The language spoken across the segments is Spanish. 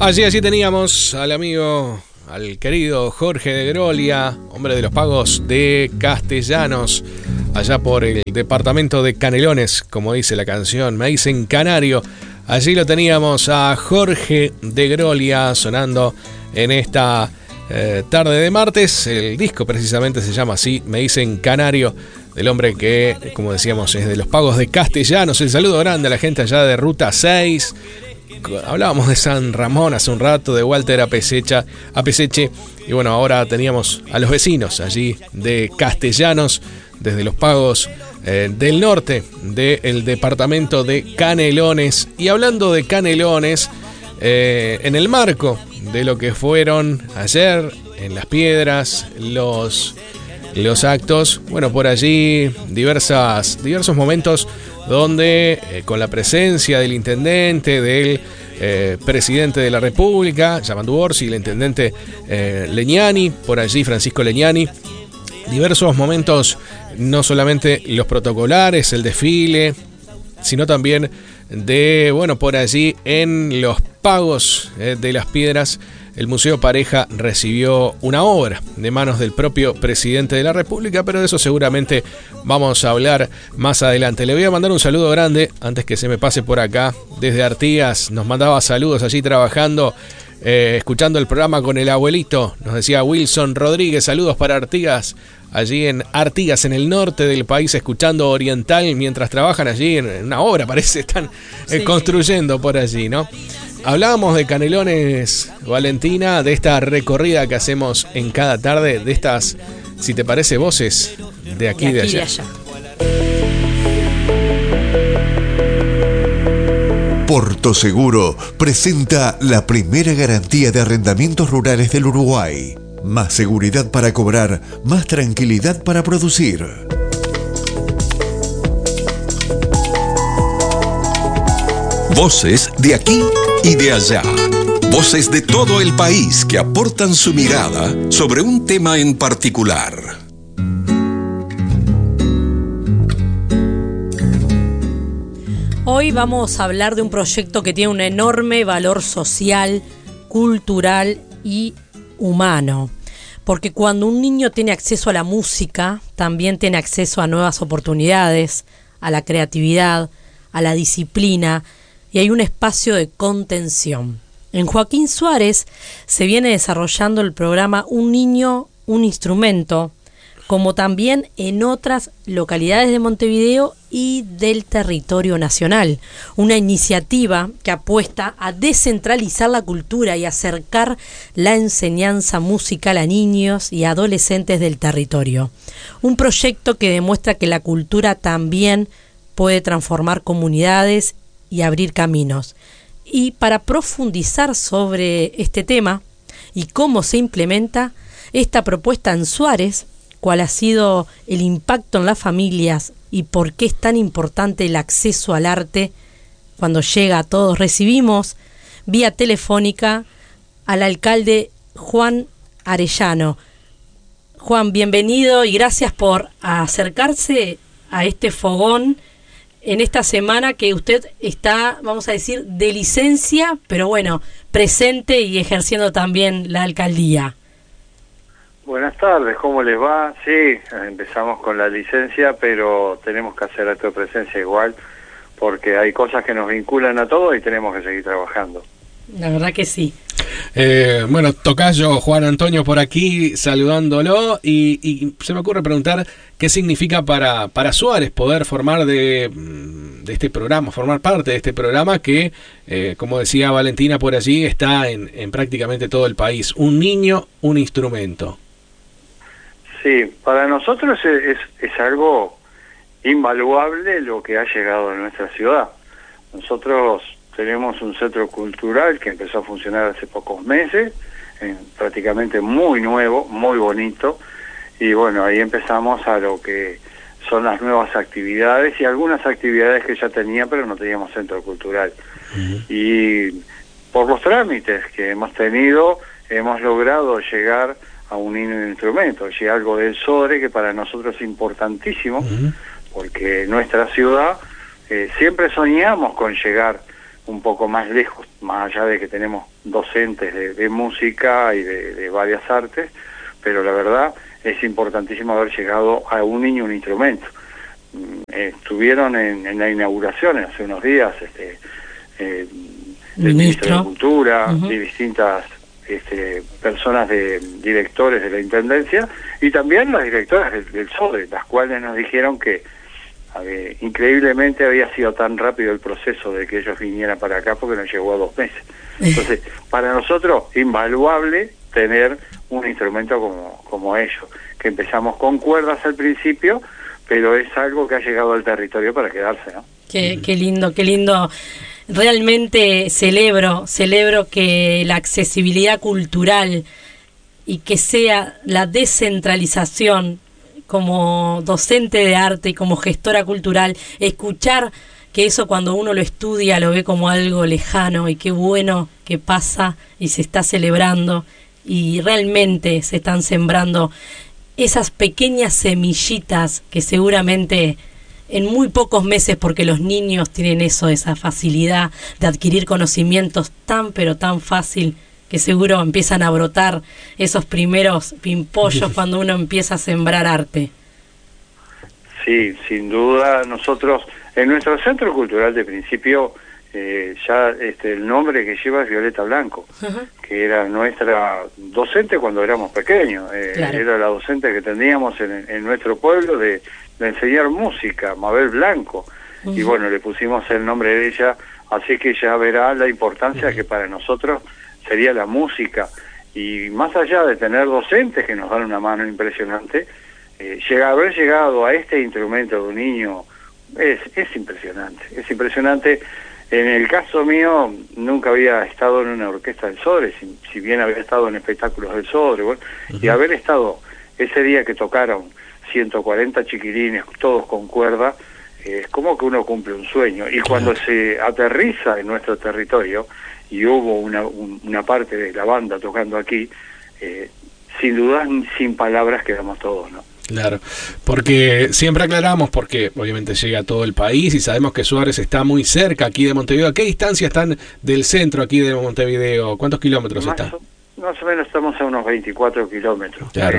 Allí teníamos al amigo, al querido Jorge de Grolia, hombre de los pagos de Castellanos, allá por el departamento de Canelones, como dice la canción, me dicen Canario. Allí lo teníamos a Jorge de Grolia sonando en esta tarde de martes. El disco precisamente se llama así, me dicen Canario, del hombre que, como decíamos, es de los pagos de Castellanos. El saludo grande a la gente allá de Ruta 6. Hablábamos de San Ramón hace un rato, de Walter Apeseche, y bueno, ahora teníamos a los vecinos allí de Castellanos, desde los pagos del norte del departamento de Canelones. Y hablando de Canelones, en el marco de lo que fueron ayer en Las Piedras, los actos, bueno, por allí diversos momentos donde con la presencia del intendente, del presidente de la República, Yamandu Orsi, el intendente Legnani, por allí Francisco Legnani, diversos momentos, no solamente los protocolares, el desfile, sino también de, bueno, por allí en los pagos de Las Piedras, el Museo Pareja recibió una obra de manos del propio presidente de la República, pero de eso seguramente vamos a hablar más adelante. Le voy a mandar un saludo grande, antes que se me pase por acá, desde Artigas, nos mandaba saludos allí trabajando, escuchando el programa con el abuelito, nos decía Wilson Rodríguez, saludos para Artigas, allí en Artigas, en el norte del país, escuchando Oriental, mientras trabajan allí en una obra, parece, están construyendo por allí, ¿no? Hablábamos de Canelones, Valentina, de esta recorrida que hacemos en cada tarde, de estas, si te parece, voces de aquí y de allá. Porto Seguro presenta la primera garantía de arrendamientos rurales del Uruguay. Más seguridad para cobrar, más tranquilidad para producir. Voces de aquí y de allá. Voces de todo el país que aportan su mirada sobre un tema en particular. Hoy vamos a hablar de un proyecto que tiene un enorme valor social, cultural y humano. Porque cuando un niño tiene acceso a la música, también tiene acceso a nuevas oportunidades, a la creatividad, a la disciplina, y hay un espacio de contención. En Joaquín Suárez se viene desarrollando el programa Un Niño, un Instrumento, como también en otras localidades de Montevideo y del territorio nacional. Una iniciativa que apuesta a descentralizar la cultura y acercar la enseñanza musical a niños y adolescentes del territorio. Un proyecto que demuestra que la cultura también puede transformar comunidades y abrir caminos. Y para profundizar sobre este tema y cómo se implementa esta propuesta en Suárez, cuál ha sido el impacto en las familias y por qué es tan importante el acceso al arte cuando llega a todos, recibimos vía telefónica al alcalde Juan Arellano. Juan, bienvenido y gracias por acercarse a este fogón en esta semana que usted está, vamos a decir, de licencia, pero bueno, presente y ejerciendo también la alcaldía. Buenas tardes, ¿cómo les va? Sí, empezamos con la licencia, pero tenemos que hacer acto de presencia igual, porque hay cosas que nos vinculan a todos y tenemos que seguir trabajando. La verdad que sí. Bueno, tocayo Juan Antonio por aquí saludándolo y se me ocurre preguntar qué significa para Suárez poder formar de este programa, formar parte de este programa que, como decía Valentina por allí, está en prácticamente todo el país. Un niño, un instrumento. Sí, para nosotros es algo invaluable lo que ha llegado a nuestra ciudad. Nosotros tenemos un centro cultural que empezó a funcionar hace pocos meses, prácticamente muy nuevo, muy bonito, y bueno, ahí empezamos a lo que son las nuevas actividades y algunas actividades que ya tenía, pero no teníamos centro cultural. Y por los trámites que hemos tenido, hemos logrado llegar a un instrumento, y algo del SODRE que para nosotros es importantísimo, porque nuestra ciudad siempre soñamos con llegar un poco más lejos más allá de que tenemos docentes de música y de varias artes, pero la verdad es importantísimo haber llegado a un niño un instrumento. Estuvieron en la inauguración hace unos días el Ministro de Cultura, y distintas personas directores de la Intendencia, y también las directoras del SODRE, las cuales nos dijeron que increíblemente había sido tan rápido el proceso de que ellos vinieran para acá, porque nos llegó a 2 meses. Entonces, para nosotros, invaluable tener un instrumento como ellos, que empezamos con cuerdas al principio, pero es algo que ha llegado al territorio para quedarse, ¿no? Qué lindo, qué lindo. Realmente celebro que la accesibilidad cultural y que sea la descentralización, como docente de arte y como gestora cultural, escuchar que eso cuando uno lo estudia lo ve como algo lejano, y qué bueno que pasa y se está celebrando, y realmente se están sembrando esas pequeñas semillitas que seguramente en muy pocos meses, porque los niños tienen esa facilidad de adquirir conocimientos pero tan fácil, que seguro empiezan a brotar esos primeros pimpollos cuando uno empieza a sembrar arte. Sí, sin duda. Nosotros, en nuestro centro cultural de principio, ya el nombre que lleva es Violeta Blanco, que era nuestra docente cuando éramos pequeños. Claro. Era la docente que teníamos en nuestro pueblo de enseñar música, Mabel Blanco. Y bueno, le pusimos el nombre de ella, así que ya verá la importancia que para nosotros sería la música. Y más allá de tener docentes que nos dan una mano impresionante, haber llegado a este instrumento de un niño es impresionante. Es impresionante. En el caso mío, nunca había estado en una orquesta del SODRE, si bien había estado en espectáculos del SODRE, bueno, y haber estado ese día que tocaron 140 chiquilines, todos con cuerda, es como que uno cumple un sueño. Y cuando se aterriza en nuestro territorio, y hubo una parte de la banda tocando aquí, sin duda, sin palabras quedamos todos, ¿no? Claro, porque siempre aclaramos, porque obviamente llega a todo el país y sabemos que Suárez está muy cerca aquí de Montevideo. ¿A qué distancia están del centro aquí de Montevideo? ¿Cuántos kilómetros está? Más o menos estamos a unos 24 kilómetros. Claro.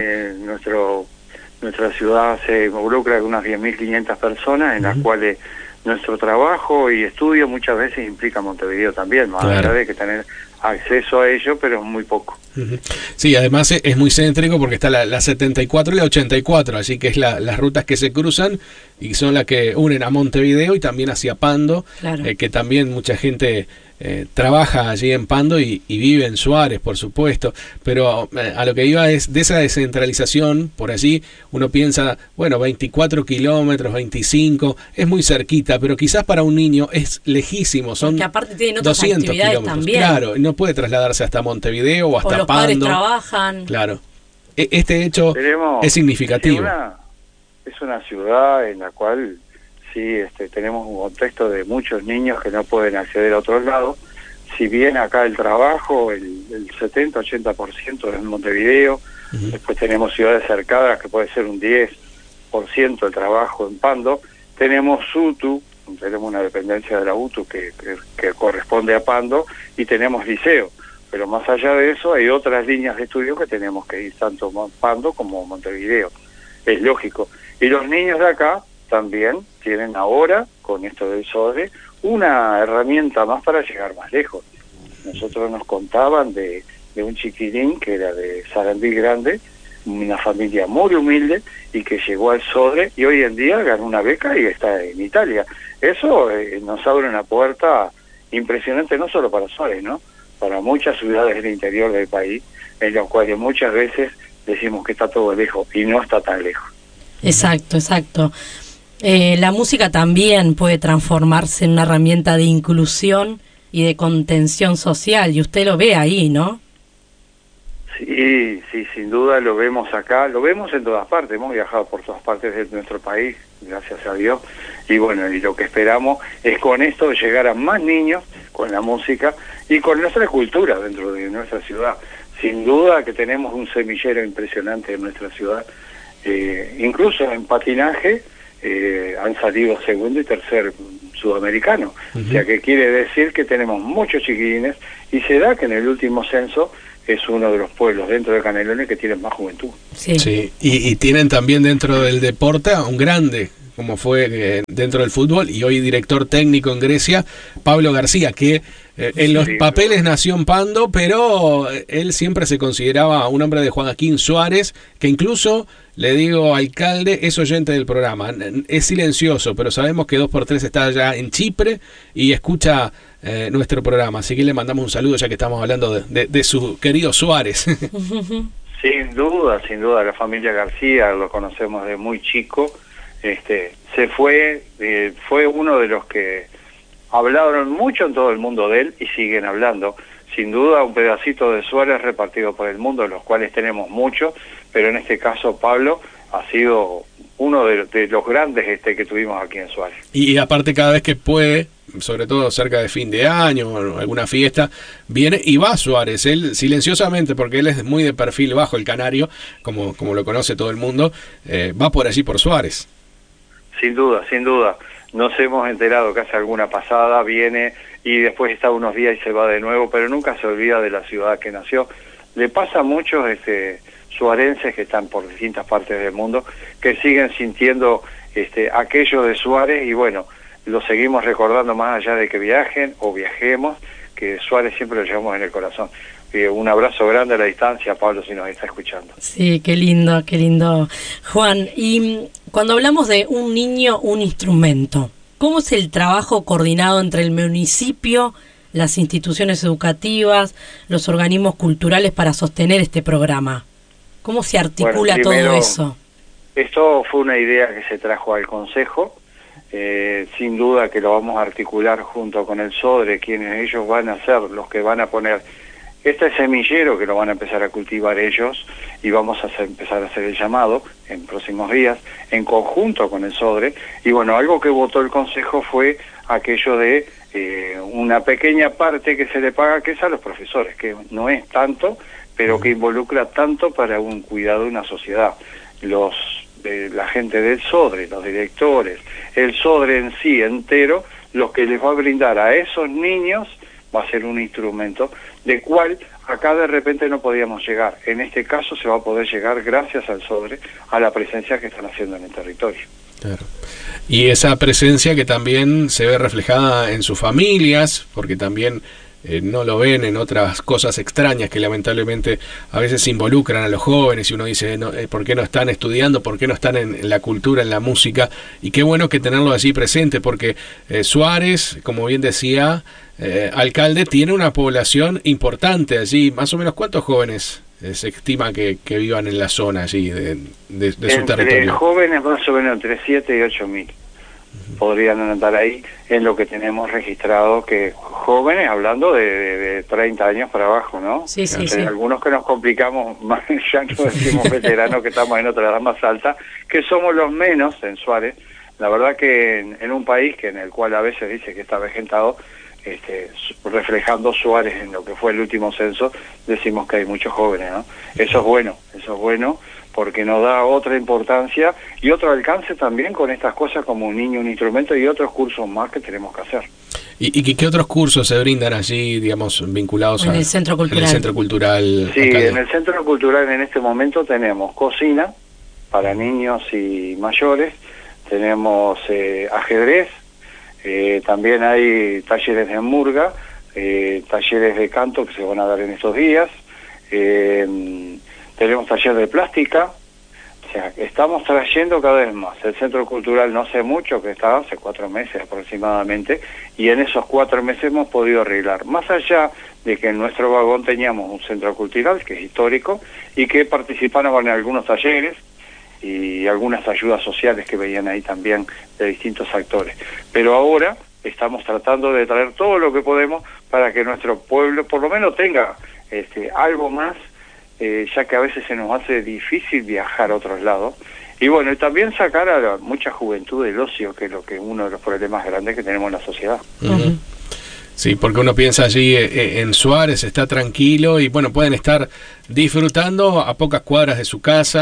Nuestra ciudad se involucra con unas 10.500 personas, en las cuales nuestro trabajo y estudio muchas veces implica Montevideo también, más allá de que tener acceso a ello, pero muy poco. Sí, además es muy céntrico porque está la 74 y la 84, así que es las rutas que se cruzan y son las que unen a Montevideo y también hacia Pando, claro. Que también mucha gente trabaja allí en Pando y vive en Suárez, por supuesto, pero a lo que iba es de esa descentralización. Por allí uno piensa, bueno, 24 kilómetros, 25, es muy cerquita, pero quizás para un niño es lejísimo, son 200 kilómetros, también. Claro, no puede trasladarse hasta Montevideo o hasta Pando. Los padres trabajan. Claro, este hecho es significativo. Es una ciudad en la cual sí, tenemos un contexto de muchos niños que no pueden acceder a otros lados. Si bien acá el trabajo, el 70-80% es en Montevideo, después tenemos ciudades cercadas que puede ser un 10% del trabajo en Pando, tenemos UTU, tenemos una dependencia de la UTU que corresponde a Pando, y tenemos liceo. Pero más allá de eso hay otras líneas de estudio que tenemos que ir tanto a Pando como a Montevideo. Es lógico. Y los niños de acá también tienen ahora, con esto del SODRE, una herramienta más para llegar más lejos. Nosotros nos contaban de un chiquilín que era de Sarandí Grande, una familia muy humilde, y que llegó al SODRE y hoy en día ganó una beca y está en Italia. Eso nos abre una puerta impresionante, no solo para Suárez, ¿no? Para muchas ciudades del interior del país, en las cuales muchas veces decimos que está todo lejos, y no está tan lejos. Exacto. La música también puede transformarse en una herramienta de inclusión y de contención social, y usted lo ve ahí, ¿no? Sí, sin duda lo vemos acá, lo vemos en todas partes, hemos viajado por todas partes de nuestro país, gracias a Dios, y bueno, y lo que esperamos es con esto llegar a más niños con la música y con nuestra cultura dentro de nuestra ciudad. Sin duda que tenemos un semillero impresionante en nuestra ciudad, incluso en patinaje han salido segundo y tercer sudamericano. O sea que quiere decir que tenemos muchos chiquilines, y se da que en el último censo es uno de los pueblos dentro de Canelones que tienen más juventud. Sí. Y tienen también dentro del deporte a un grande, como fue dentro del fútbol, y hoy director técnico en Grecia, Pablo García, que en los papeles nació en Pando, pero él siempre se consideraba un hombre de Joaquín Suárez, que incluso, le digo, alcalde, es oyente del programa. Es silencioso, pero sabemos que 2x3 está allá en Chipre y escucha nuestro programa. Así que le mandamos un saludo, ya que estamos hablando de su querido Suárez. Sin duda, la familia García lo conocemos de muy chico. Se fue uno de los que hablaron mucho en todo el mundo de él y siguen hablando. Sin duda, un pedacito de Suárez repartido por el mundo, los cuales tenemos mucho, pero en este caso Pablo ha sido uno de los grandes que tuvimos aquí en Suárez. Y aparte, cada vez que puede, sobre todo cerca de fin de año o alguna fiesta, viene y va Suárez, él silenciosamente, porque él es muy de perfil bajo, el canario, como lo conoce todo el mundo, va por allí por Suárez. Sin duda. Nos hemos enterado que hace alguna pasada, viene y después está unos días y se va de nuevo, pero nunca se olvida de la ciudad que nació. Le pasa a muchos suarenses que están por distintas partes del mundo, que siguen sintiendo aquello de Suárez, y bueno, lo seguimos recordando más allá de que viajen o viajemos, que Suárez siempre lo llevamos en el corazón. Un abrazo grande a la distancia, Pablo, si nos está escuchando. Sí, qué lindo, Juan. Y cuando hablamos de un niño, un instrumento, ¿cómo es el trabajo coordinado entre el municipio, las instituciones educativas, los organismos culturales para sostener este programa? ¿Cómo se articula primero, todo eso? Esto fue una idea que se trajo al Consejo, sin duda que lo vamos a articular junto con el SODRE, quienes ellos van a ser los que van a poner este semillero, que lo van a empezar a cultivar ellos, y vamos a empezar a hacer el llamado en próximos días, en conjunto con el SODRE. Y bueno, algo que votó el Consejo fue aquello de una pequeña parte que se le paga, que es a los profesores, que no es tanto, pero que involucra tanto para un cuidado de una sociedad. La gente del SODRE, los directores, el SODRE en sí entero, los que les va a brindar a esos niños va a ser un instrumento de cual acá de repente no podíamos llegar. En este caso se va a poder llegar gracias al SODRE, a la presencia que están haciendo en el territorio. Claro. Y esa presencia que también se ve reflejada en sus familias, porque también no lo ven en otras cosas extrañas que lamentablemente a veces involucran a los jóvenes, y uno dice, no, ¿por qué no están estudiando? ¿Por qué no están en la cultura, en la música? Y qué bueno que tenerlo allí presente, porque Suárez, como bien decía, alcalde, tiene una población importante allí. Más o menos, ¿cuántos jóvenes se estima que vivan en la zona allí de su territorio? Jóvenes más o menos entre 7 y 8 mil podrían andar ahí, en lo que tenemos registrado, que jóvenes, hablando de 30 años para abajo, ¿no? Sí. Algunos que nos complicamos más, ya no decimos veteranos, que estamos en otra edad más alta, que somos los menos en Suárez. La verdad que en un país en el cual a veces dice que está avejentado, reflejando Suárez en lo que fue el último censo, decimos que hay muchos jóvenes, ¿no? Eso es bueno, porque nos da otra importancia y otro alcance también con estas cosas como un niño, un instrumento, y otros cursos más que tenemos que hacer. ¿Y qué otros cursos se brindan allí, digamos, vinculados en el Centro Cultural? En el Centro Cultural. Sí, en el Centro Cultural en este momento tenemos cocina para niños y mayores, tenemos ajedrez, también hay talleres de murga, talleres de canto que se van a dar en estos días, tenemos taller de plástica. O sea, estamos trayendo cada vez más. El Centro Cultural no hace mucho, que está hace 4 meses aproximadamente, y en esos 4 meses hemos podido arreglar. Más allá de que en nuestro vagón teníamos un centro cultural que es histórico y que participaban en algunos talleres y algunas ayudas sociales que veían ahí también de distintos actores. Pero ahora estamos tratando de traer todo lo que podemos para que nuestro pueblo por lo menos tenga algo más, ya que a veces se nos hace difícil viajar a otros lados. Y bueno, y también sacar a mucha juventud del ocio, que es uno de los problemas grandes que tenemos en la sociedad. Uh-huh. Sí, porque uno piensa allí en Suárez, está tranquilo y bueno, pueden estar disfrutando a pocas cuadras de su casa,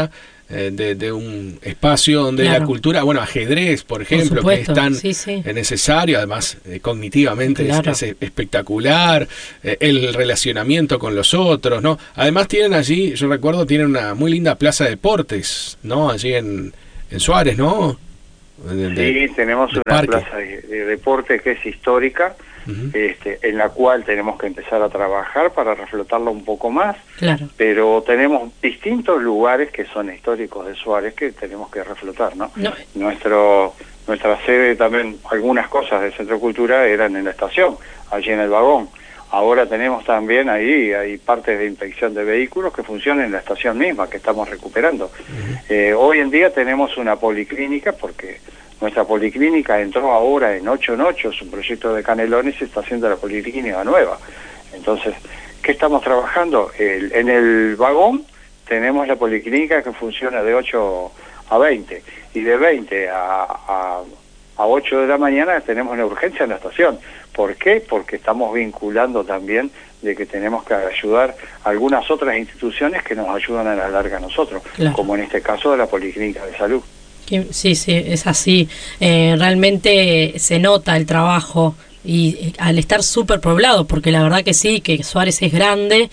de un espacio donde Claro. la cultura, bueno, ajedrez, por ejemplo, que es supuesto, tan sí, sí. necesario, además cognitivamente Claro. es espectacular, el relacionamiento con los otros, ¿no? Además tienen allí, yo recuerdo, tienen una muy linda plaza de deportes, ¿no? Allí en Suárez, ¿no? Sí, tenemos de una parque. plaza de deporte que es histórica, Ujú. en la cual tenemos que empezar a trabajar para reflotarla un poco más, Claro. pero tenemos distintos lugares que son históricos de Suárez que tenemos que reflotar, ¿no? No, Nuestra sede también, algunas cosas del Centro Cultural eran en la estación, allí en el vagón. Ahora tenemos también ahí, hay partes de inspección de vehículos que funcionan en la estación misma, que estamos recuperando. Hoy en día tenemos una policlínica, porque nuestra policlínica entró ahora en 8 en 8, es un proyecto de Canelones, y se está haciendo la policlínica nueva. Entonces, ¿qué estamos trabajando? En el vagón tenemos la policlínica que funciona de 8 a 20, y de 20 a 8 de la mañana tenemos la urgencia en la estación. ¿Por qué? Porque estamos vinculando también de que tenemos que ayudar a algunas otras instituciones que nos ayudan a la larga a nosotros, Claro. como en este caso de la Policlínica de Salud. sí, es así. Realmente se nota el trabajo y al estar súper poblado, porque la verdad que sí, que Suárez es grande,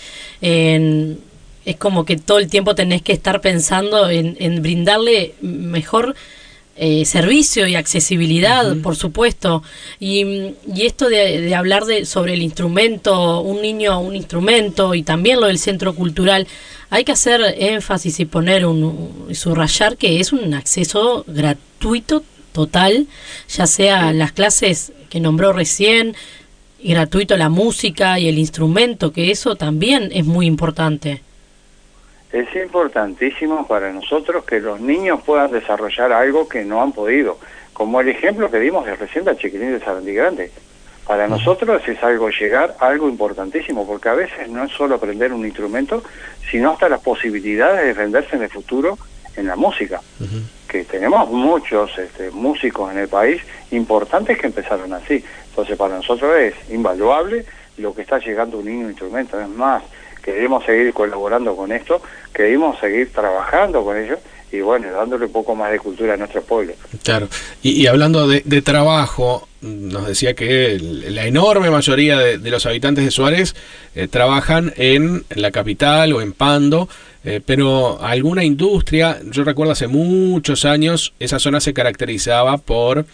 es como que todo el tiempo tenés que estar pensando en brindarle mejor servicio y accesibilidad, por supuesto. Y esto de hablar sobre el instrumento, un niño un instrumento, y también lo del centro cultural, hay que hacer énfasis y poner subrayar que es un acceso gratuito total, ya sea las clases que nombró recién, y gratuito la música y el instrumento, que eso también es muy importante. Es importantísimo para nosotros que los niños puedan desarrollar algo que no han podido, como el ejemplo que dimos de recién del chiquilín de Sarandí Grande. Para nosotros es llegar a algo importantísimo, porque a veces no es solo aprender un instrumento, sino hasta las posibilidades de defenderse en el futuro en la música. Que tenemos muchos músicos en el país importantes que empezaron así. Entonces para nosotros es invaluable lo que está llegando un niño instrumento. Es más, queremos seguir colaborando con esto, queremos seguir trabajando con ellos y bueno, dándole un poco más de cultura a nuestro pueblo. Claro, y hablando de trabajo, nos decía que la enorme mayoría de los habitantes de Suárez trabajan en la capital o en Pando, pero alguna industria, yo recuerdo hace muchos años, esa zona se caracterizaba por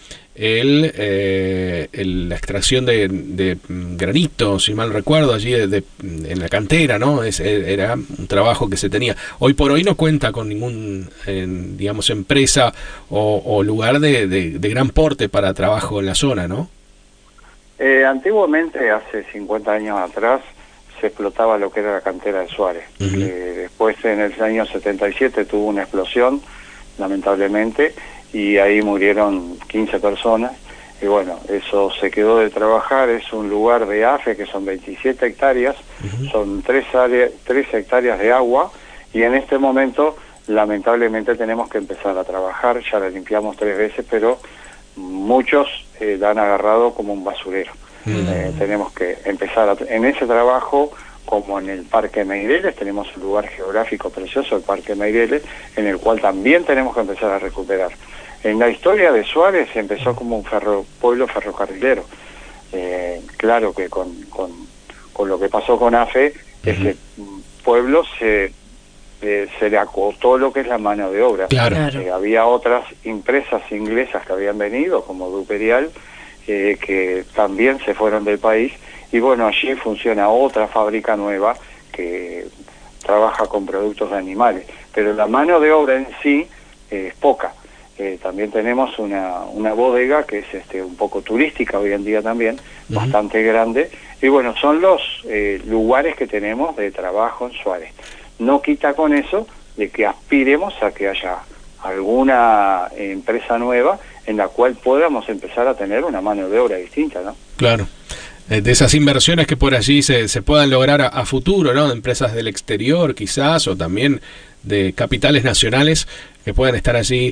la extracción de granito, si mal recuerdo, allí en la cantera, ¿no? Era un trabajo que se tenía. Hoy por hoy no cuenta con ningún, digamos, empresa o lugar de gran porte para trabajo en la zona, ¿no? Antiguamente, hace 50 años atrás, se explotaba lo que era la cantera de Suárez. Después, en el año 77, tuvo una explosión, lamentablemente, y ahí murieron 15 personas. Y bueno, eso se quedó de trabajar. Es un lugar de AFE que son 27 hectáreas, son 3 hectáreas de agua, y en este momento, lamentablemente, tenemos que empezar a trabajar. Ya la limpiamos 3 veces, pero muchos la han agarrado como un basurero. Tenemos que empezar en ese trabajo, como en el Parque Meireles, tenemos un lugar geográfico precioso, el Parque Meireles, en el cual también tenemos que empezar a recuperar. En la historia de Suárez empezó como un pueblo ferrocarrilero. Claro que con lo que pasó con AFE, ese pueblo se le acotó lo que es la mano de obra. Claro. Había otras empresas inglesas que habían venido, como Duperial, que también se fueron del país, y bueno, allí funciona otra fábrica nueva que trabaja con productos de animales, pero la mano de obra en sí es poca. También tenemos una bodega que es un poco turística hoy en día también, bastante grande, y bueno, son los lugares que tenemos de trabajo en Suárez. No quita con eso de que aspiremos a que haya alguna empresa nueva en la cual podamos empezar a tener una mano de obra distinta, ¿no? Claro. De esas inversiones que por allí se puedan lograr a futuro, ¿no? De empresas del exterior quizás, o también de capitales nacionales que puedan estar allí,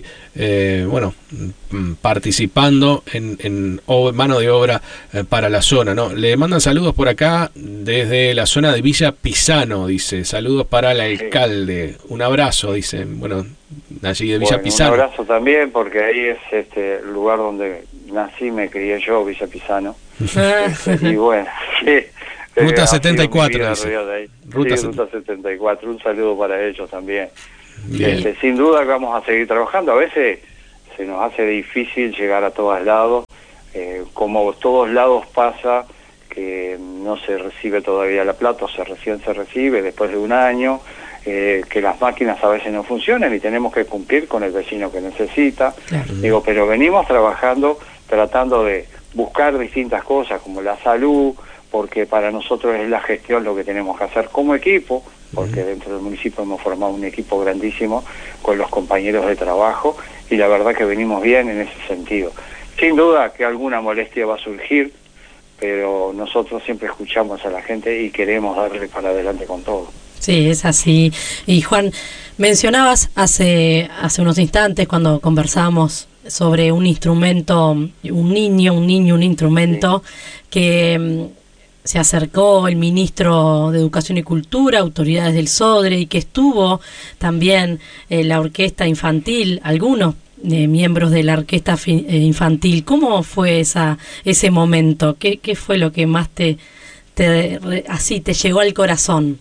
participando en mano de obra para la zona, ¿no? Le mandan saludos por acá desde la zona de Villa Pisano, dice, saludos para el alcalde, un abrazo, dice, bueno, allí de Villa Pisano. Un abrazo también, porque ahí es el lugar donde nací, me crié yo, Villa Pisano. Y bueno, sí. Ruta 74, Ruta 74, un saludo para ellos también. Bien. Sin duda que vamos a seguir trabajando. A veces se nos hace difícil llegar a todos lados, como todos lados pasa que no se recibe todavía la plata, recién se recibe después de un año, que las máquinas a veces no funcionan y tenemos que cumplir con el vecino que necesita. Claro. Digo, pero venimos trabajando, tratando de buscar distintas cosas como la salud, porque para nosotros es la gestión lo que tenemos que hacer como equipo, porque dentro del municipio hemos formado un equipo grandísimo con los compañeros de trabajo y la verdad que venimos bien en ese sentido. Sin duda que alguna molestia va a surgir, pero nosotros siempre escuchamos a la gente y queremos darle para adelante con todo. Sí, es así. Y Juan, mencionabas hace unos instantes cuando conversábamos sobre un instrumento, un instrumento, sí, que se acercó el ministro de Educación y Cultura, autoridades del Sodre, y que estuvo también la orquesta infantil, algunos miembros de la orquesta infantil. ¿Cómo fue ese momento? ¿Qué fue lo que más te llegó al corazón?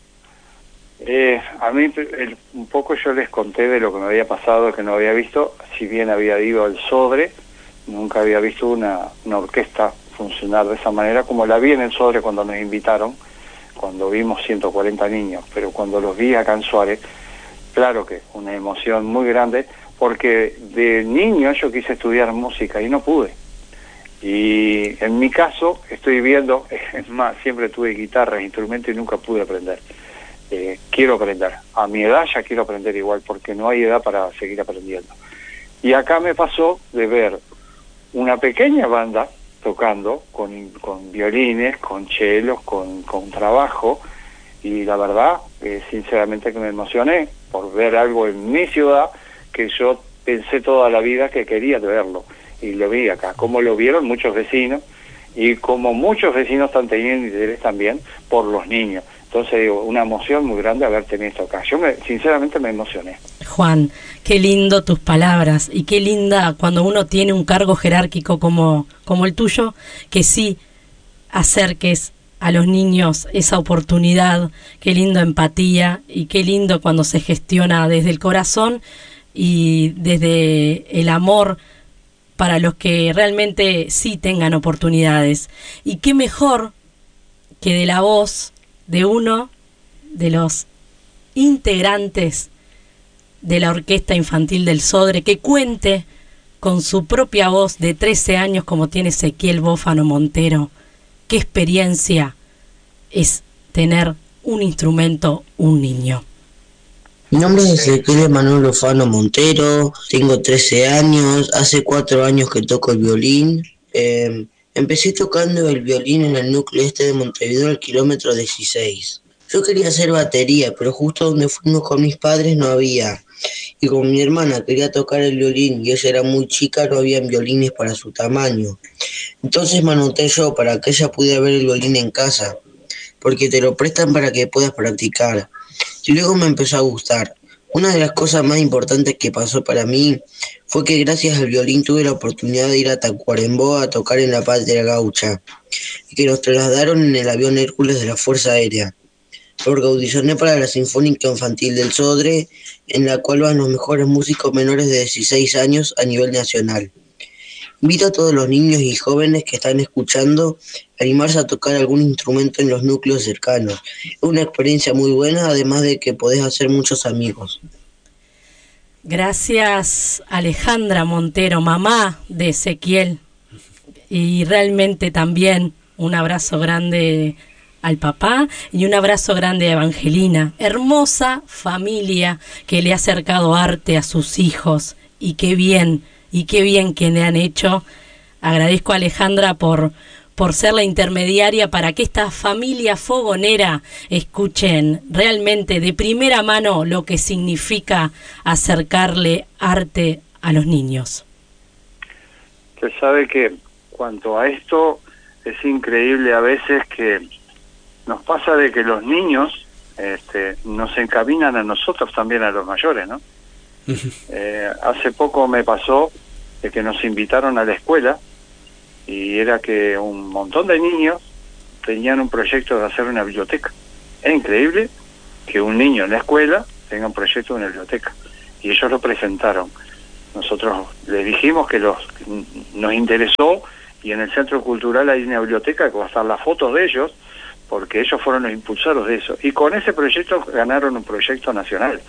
A mí un poco yo les conté de lo que me había pasado, que no había visto, si bien había ido al Sodre, nunca había visto una orquesta funcionar de esa manera, como la vi en el Sodre cuando nos invitaron, cuando vimos 140 niños, pero cuando los vi acá en Suárez, claro que una emoción muy grande, porque de niño yo quise estudiar música y no pude. Y en mi caso estoy viendo, es más, siempre tuve guitarra, instrumento y nunca pude aprender. Quiero aprender, a mi edad ya quiero aprender igual, porque no hay edad para seguir aprendiendo. Y acá me pasó de ver una pequeña banda tocando con violines, con chelos, con trabajo, y la verdad, sinceramente que me emocioné por ver algo en mi ciudad que yo pensé toda la vida que quería verlo, y lo vi acá, como lo vieron muchos vecinos, y como muchos vecinos están teniendo interés también por los niños. Entonces digo, una emoción muy grande haber tenido esto acá. Yo sinceramente me emocioné. Juan, qué lindo tus palabras y qué linda cuando uno tiene un cargo jerárquico como el tuyo, que sí acerques a los niños esa oportunidad. Qué lindo empatía y qué lindo cuando se gestiona desde el corazón y desde el amor para los que realmente sí tengan oportunidades. Y qué mejor que de la voz de uno de los integrantes de la Orquesta Infantil del Sodre, que cuente con su propia voz de 13 años como tiene Ezequiel Bófano Montero. Qué experiencia es tener un instrumento, un niño. Mi nombre es Ezequiel Emanuel Bófano Montero, tengo 13 años, hace 4 años que toco el violín. Empecé tocando el violín en el núcleo de Montevideo al kilómetro 16. Yo quería hacer batería, pero justo donde fuimos con mis padres no había. Y como mi hermana quería tocar el violín y ella era muy chica, no había violines para su tamaño. Entonces me anoté yo para que ella pudiera ver el violín en casa, porque te lo prestan para que puedas practicar. Y luego me empezó a gustar. Una de las cosas más importantes que pasó para mí fue que gracias al violín tuve la oportunidad de ir a Tacuarembó a tocar en la Patria Gaucha, y que nos trasladaron en el avión Hércules de la Fuerza Aérea, porque audicioné para la Sinfónica Infantil del Sodre, en la cual van los mejores músicos menores de 16 años a nivel nacional. Invito a todos los niños y jóvenes que están escuchando a animarse a tocar algún instrumento en los núcleos cercanos. Es una experiencia muy buena, además de que podés hacer muchos amigos. Gracias, Alejandra Montero, mamá de Ezequiel. Y realmente también un abrazo grande al papá y un abrazo grande a Evangelina. Hermosa familia que le ha acercado arte a sus hijos. Y qué bien que le han hecho. Agradezco a Alejandra por ser la intermediaria para que esta familia fogonera escuchen realmente de primera mano lo que significa acercarle arte a los niños. Usted sabe que cuanto a esto es increíble a veces que nos pasa de que los niños nos encaminan a nosotros también, a los mayores, ¿no? Hace poco me pasó de que nos invitaron a la escuela y era que un montón de niños tenían un proyecto de hacer una biblioteca. Es increíble que un niño en la escuela tenga un proyecto de una biblioteca, y ellos lo presentaron. Nosotros les dijimos que nos interesó, y en el Centro Cultural hay una biblioteca que va a estar las fotos de ellos, porque ellos fueron los impulsores de eso, y con ese proyecto ganaron un proyecto nacional.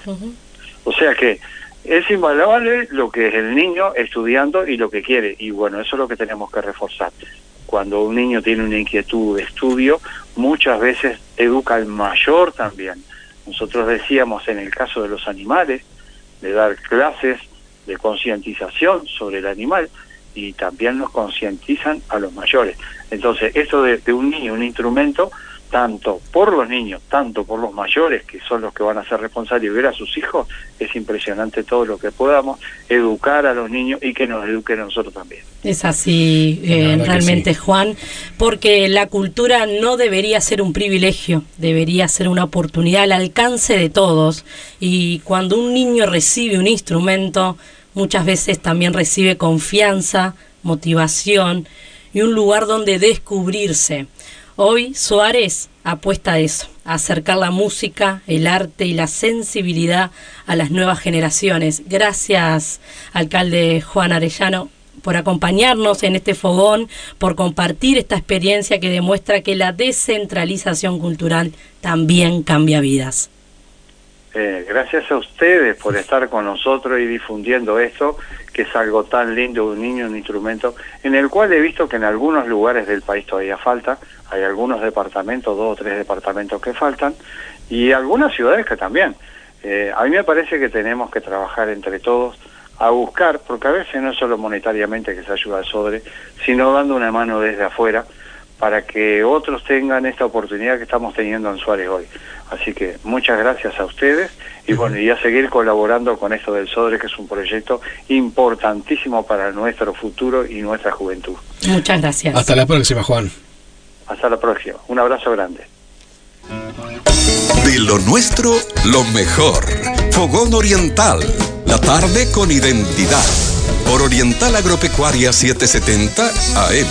O sea que es invaluable lo que es el niño estudiando y lo que quiere, y bueno, eso es lo que tenemos que reforzar. Cuando un niño tiene una inquietud de estudio, muchas veces educa al mayor también. Nosotros decíamos, en el caso de los animales, de dar clases de concientización sobre el animal, y también nos concientizan a los mayores. Entonces, esto de un niño, un instrumento, tanto por los niños, tanto por los mayores, que son los que van a ser responsables y ver a sus hijos, es impresionante todo lo que podamos educar a los niños y que nos eduquen a nosotros también. Es así, realmente, sí, Juan, porque la cultura no debería ser un privilegio, debería ser una oportunidad al alcance de todos, y cuando un niño recibe un instrumento, muchas veces también recibe confianza, motivación y un lugar donde descubrirse. Hoy Suárez apuesta a eso, a acercar la música, el arte y la sensibilidad a las nuevas generaciones. Gracias, alcalde Juan Arellano, por acompañarnos en este fogón, por compartir esta experiencia que demuestra que la descentralización cultural también cambia vidas. Gracias a ustedes por estar con nosotros y difundiendo esto, que es algo tan lindo, un niño, un instrumento, en el cual he visto que en algunos lugares del país todavía falta. Hay algunos departamentos, 2 o 3 departamentos que faltan, y algunas ciudades que también. A mí me parece que tenemos que trabajar entre todos a buscar, porque a veces no es solo monetariamente que se ayuda al SODRE, sino dando una mano desde afuera, para que otros tengan esta oportunidad que estamos teniendo en Suárez hoy. Así que muchas gracias a ustedes, y bueno, y a seguir colaborando con esto del SODRE, que es un proyecto importantísimo para nuestro futuro y nuestra juventud. Muchas gracias. Hasta la próxima, Juan. Hasta la próxima. Un abrazo grande. De lo nuestro, lo mejor. Fogón Oriental. La tarde con identidad. Por Oriental Agropecuaria 770 AM.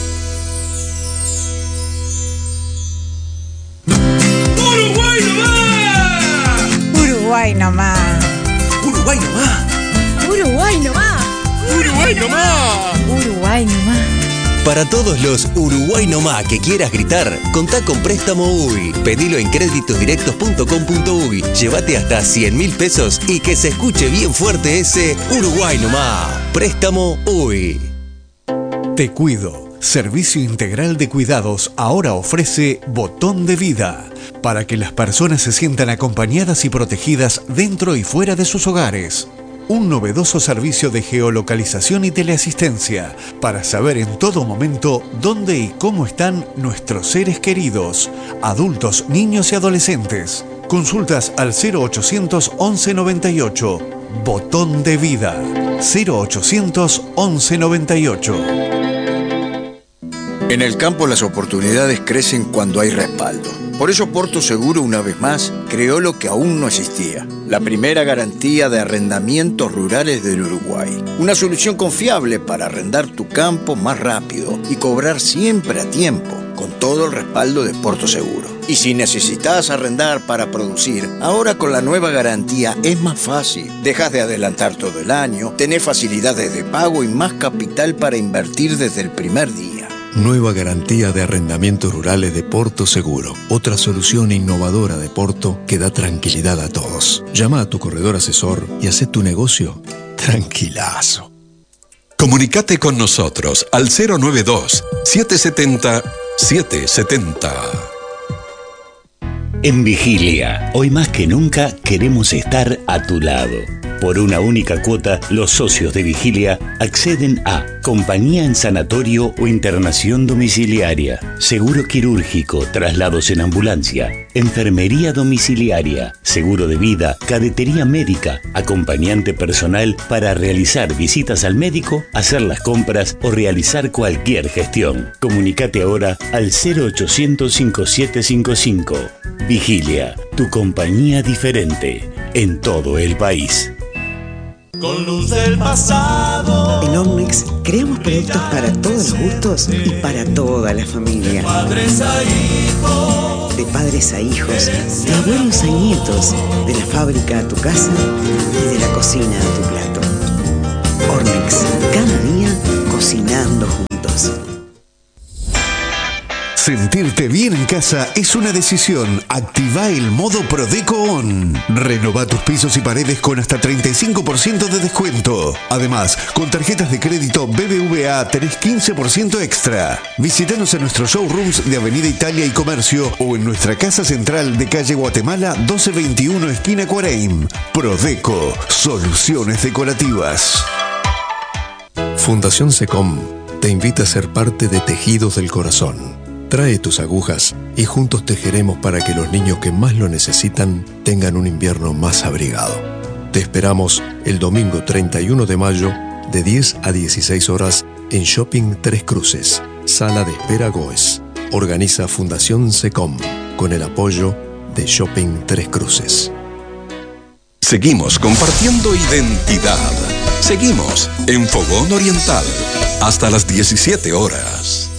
Uruguay nomás. Uruguay nomás. Uruguay nomás. Uruguay nomás. Uruguay nomás. Para todos los Uruguay nomás que quieras gritar, contá con Préstamo UI. Pedilo en créditosdirectos.com.uy. Llévate hasta 100.000 pesos y que se escuche bien fuerte ese Uruguay nomás. Préstamo UI. Te Cuido. Servicio Integral de Cuidados ahora ofrece Botón de Vida, para que las personas se sientan acompañadas y protegidas dentro y fuera de sus hogares. Un novedoso servicio de geolocalización y teleasistencia para saber en todo momento dónde y cómo están nuestros seres queridos, adultos, niños y adolescentes. Consultas al 0800 11 98. Botón de Vida. 0800 11 98. En el campo las oportunidades crecen cuando hay respaldo. Por eso Porto Seguro, una vez más, creó lo que aún no existía: la primera garantía de arrendamientos rurales del Uruguay. Una solución confiable para arrendar tu campo más rápido y cobrar siempre a tiempo, con todo el respaldo de Porto Seguro. Y si necesitas arrendar para producir, ahora con la nueva garantía es más fácil. Dejas de adelantar todo el año, tenés facilidades de pago y más capital para invertir desde el primer día. Nueva garantía de arrendamientos rurales de Porto Seguro. Otra solución innovadora de Porto que da tranquilidad a todos. Llama a tu corredor asesor y haz tu negocio tranquilazo. Comunicate con nosotros al 092-770-770. En Vigilia, hoy más que nunca queremos estar a tu lado. Por una única cuota, los socios de Vigilia acceden a compañía en sanatorio o internación domiciliaria, seguro quirúrgico, traslados en ambulancia, enfermería domiciliaria, seguro de vida, cadetería médica, acompañante personal para realizar visitas al médico, hacer las compras o realizar cualquier gestión. Comunicate ahora al 0800 5755. Vigilia, tu compañía diferente en todo el país. Con luz del pasado. En Omnix creamos productos para todos los gustos y para toda la familia. De padres a hijos. De padres a hijos, de abuelos a nietos, de la fábrica a tu casa y de la cocina a tu plato. Omnix, cada día cocinando juntos. Sentirte bien en casa es una decisión. Activa el modo Prodeco On. Renova tus pisos y paredes con hasta 35% de descuento. Además, con tarjetas de crédito BBVA tenés 15% extra. Visítanos en nuestros showrooms de Avenida Italia y Comercio o en nuestra casa central de calle Guatemala 1221 esquina Cuareim. Prodeco, soluciones decorativas. Fundación SECOM te invita a ser parte de Tejidos del Corazón. Trae tus agujas y juntos tejeremos para que los niños que más lo necesitan tengan un invierno más abrigado. Te esperamos el domingo 31 de mayo de 10 a 16 horas en Shopping Tres Cruces, Sala de Espera Goes. Organiza Fundación SECOM con el apoyo de Shopping Tres Cruces. Seguimos compartiendo identidad. Seguimos en Fogón Oriental hasta las 17 horas.